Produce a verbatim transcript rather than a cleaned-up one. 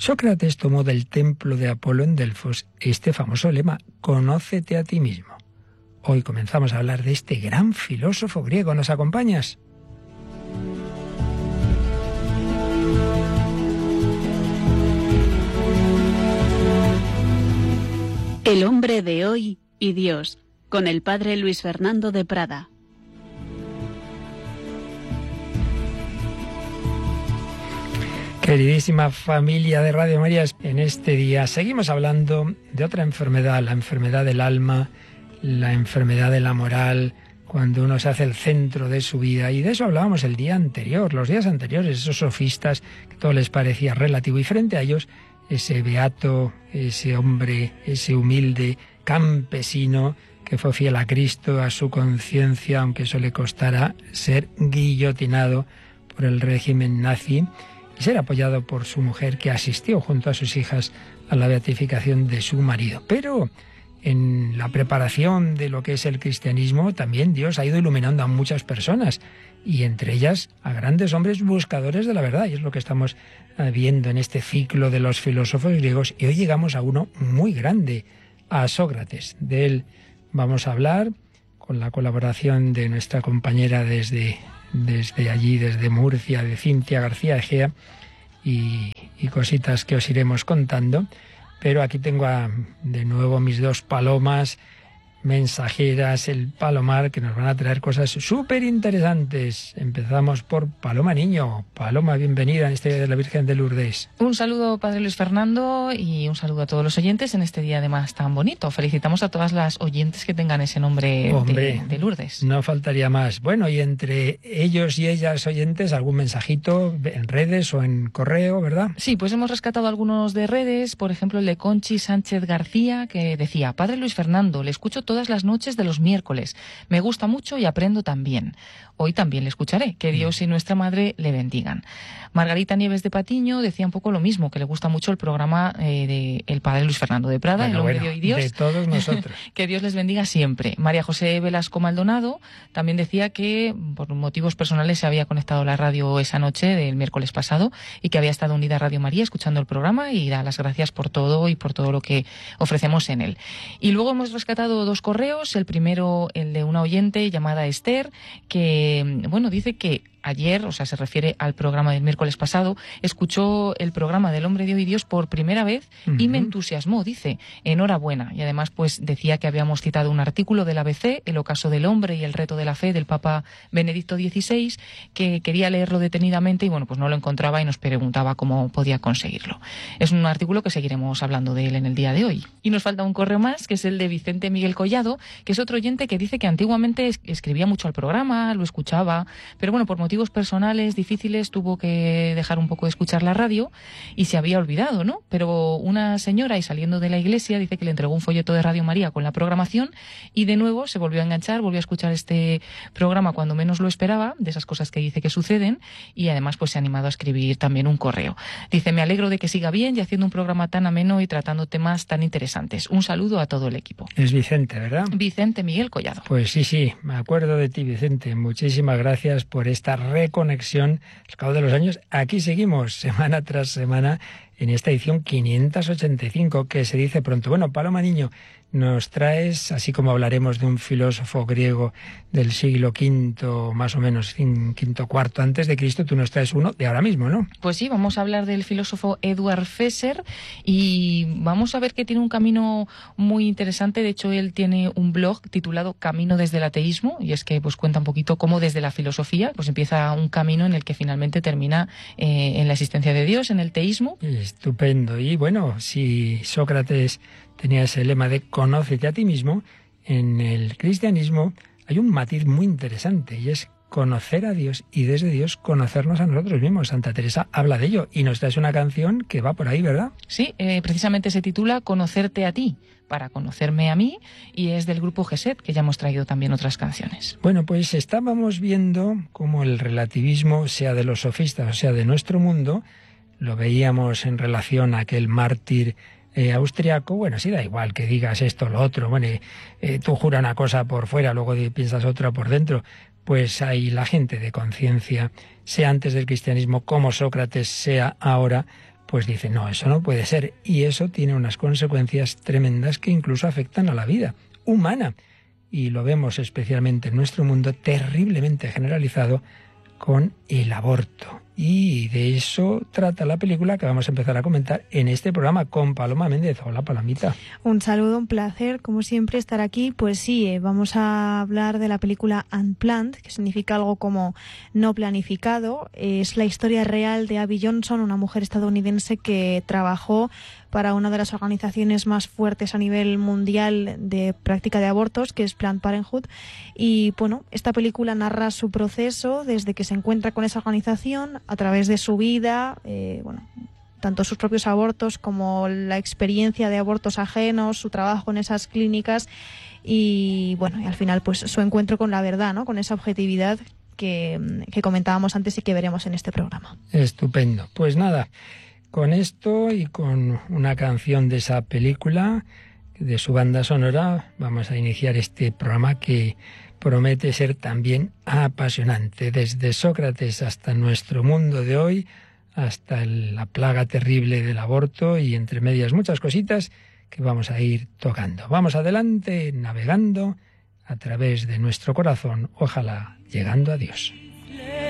Sócrates tomó del templo de Apolo en Delfos este famoso lema, «Conócete a ti mismo». Hoy comenzamos a hablar de este gran filósofo griego. ¿Nos acompañas? El hombre de hoy y Dios, con el padre Luis Fernando de Prada. Queridísima familia de Radio María, en este día seguimos hablando de otra enfermedad, la enfermedad del alma, la enfermedad de la moral, cuando uno se hace el centro de su vida. Y de eso hablábamos el día anterior, los días anteriores, esos sofistas que todo les parecía relativo. Y frente a ellos, ese beato, ese hombre, ese humilde campesino que fue fiel a Cristo, a su conciencia, aunque eso le costara ser guillotinado por el régimen nazi, y ser apoyado por su mujer, que asistió junto a sus hijas a la beatificación de su marido. Pero en la preparación de lo que es el cristianismo, también Dios ha ido iluminando a muchas personas, y entre ellas a grandes hombres buscadores de la verdad, y es lo que estamos viendo en este ciclo de los filósofos griegos. Y hoy llegamos a uno muy grande, a Sócrates. De él vamos a hablar con la colaboración de nuestra compañera desde... desde allí, desde Murcia, de Cintia García Egea, y, y cositas que os iremos contando. Pero aquí tengo a, de nuevo mis dos palomas mensajeras, el Palomar, que nos van a traer cosas súper interesantes. Empezamos por Paloma Niño. Paloma, bienvenida en este Día de la Virgen de Lourdes. Un saludo, Padre Luis Fernando, y un saludo a todos los oyentes en este día además tan bonito. Felicitamos a todas las oyentes que tengan ese nombre Hombre, de, de Lourdes. No faltaría más. Bueno, y entre ellos y ellas oyentes, algún mensajito en redes o en correo, ¿verdad? Sí, pues hemos rescatado algunos de redes, por ejemplo el de Conchi Sánchez García, que decía: Padre Luis Fernando, le escucho todas las noches de los miércoles. Me gusta mucho y aprendo también. Hoy también le escucharé. Que Dios y nuestra Madre le bendigan. Margarita Nieves de Patiño decía un poco lo mismo, que le gusta mucho el programa eh, de el Padre Luis Fernando de Prada, bueno, El hombre bueno, de hoy Dios. De todos nosotros. Que Dios les bendiga siempre. María José Velasco Maldonado también decía que por motivos personales se había conectado a la radio esa noche del miércoles pasado y que había estado unida a Radio María escuchando el programa, y da las gracias por todo y por todo lo que ofrecemos en él. Y luego hemos rescatado dos correos. El primero, el de una oyente llamada Esther, que bueno, dice que ayer, o sea, se refiere al programa del miércoles pasado, escuchó el programa del hombre de hoy Dios por primera vez y uh-huh. me entusiasmó, dice, enhorabuena. Y además, pues decía que habíamos citado un artículo del A B C, El ocaso del hombre y el reto de la fe, del Papa Benedicto dieciséis, que quería leerlo detenidamente y bueno, pues no lo encontraba y nos preguntaba cómo podía conseguirlo. Es un artículo que seguiremos hablando de él en el día de hoy. Y nos falta un correo más, que es el de Vicente Miguel Collado, que es otro oyente que dice que antiguamente escribía mucho al programa, lo escuchaba, pero bueno, por motivos motivos personales difíciles tuvo que dejar un poco de escuchar la radio y se había olvidado, ¿no? Pero una señora, y saliendo de la iglesia, dice que le entregó un folleto de Radio María con la programación y de nuevo se volvió a enganchar, volvió a escuchar este programa cuando menos lo esperaba, de esas cosas que dice que suceden, y además pues se ha animado a escribir también un correo. Dice: me alegro de que siga bien y haciendo un programa tan ameno y tratando temas tan interesantes. Un saludo a todo el equipo. Es Vicente, ¿verdad? Vicente Miguel Collado. Pues sí, sí, me acuerdo de ti, Vicente. Muchísimas gracias por esta reconexión al cabo de los años. Aquí seguimos semana tras semana en esta edición quinientos ochenta y cinco, que se dice pronto. Bueno, Paloma Niño, nos traes, así como hablaremos de un filósofo griego del siglo quinto, más o menos, quinto cuarto antes de Cristo, tú nos traes uno de ahora mismo, ¿no? Pues sí, vamos a hablar del filósofo Eduard Fesser y vamos a ver que tiene un camino muy interesante. De hecho, él tiene un blog titulado Camino desde el ateísmo, y es que pues cuenta un poquito cómo desde la filosofía pues empieza un camino en el que finalmente termina eh, en la existencia de Dios, en el teísmo. Estupendo. Y bueno, si Sócrates tenía ese lema de conócete a ti mismo, en el cristianismo hay un matiz muy interesante, y es conocer a Dios y desde Dios conocernos a nosotros mismos. Santa Teresa habla de ello y nos trae una canción que va por ahí, ¿verdad? Sí, eh, precisamente se titula Conocerte a ti, para conocerme a mí, y es del grupo Geset, que ya hemos traído también otras canciones. Bueno, pues estábamos viendo cómo el relativismo, sea de los sofistas o sea de nuestro mundo, lo veíamos en relación a aquel mártir Eh, austriaco. Bueno, sí, da igual que digas esto o lo otro, bueno, eh, eh, tú juras una cosa por fuera, luego piensas otra por dentro. Pues hay la gente de conciencia, sea antes del cristianismo como Sócrates, sea ahora, pues dice, no, eso no puede ser. Y eso tiene unas consecuencias tremendas que incluso afectan a la vida humana. Y lo vemos especialmente en nuestro mundo terriblemente generalizado con el aborto. Y de eso trata la película que vamos a empezar a comentar en este programa con Paloma Méndez. Hola, Palomita. Un saludo, un placer, como siempre, estar aquí. Pues sí, eh, vamos a hablar de la película Unplanned, que significa algo como no planificado. Es la historia real de Abby Johnson, una mujer estadounidense que trabajó para una de las organizaciones más fuertes a nivel mundial de práctica de abortos, que es Planned Parenthood. Y bueno, esta película narra su proceso desde que se encuentra con esa organización, a través de su vida, eh, bueno, tanto sus propios abortos como la experiencia de abortos ajenos, su trabajo en esas clínicas y bueno, y al final pues su encuentro con la verdad, ¿no? Con esa objetividad que, que comentábamos antes y que veremos en este programa. Estupendo. Pues nada, con esto y con una canción de esa película, de su banda sonora, vamos a iniciar este programa que promete ser también apasionante, desde Sócrates hasta nuestro mundo de hoy, hasta la plaga terrible del aborto y entre medias muchas cositas que vamos a ir tocando. Vamos adelante, navegando a través de nuestro corazón, ojalá llegando a Dios.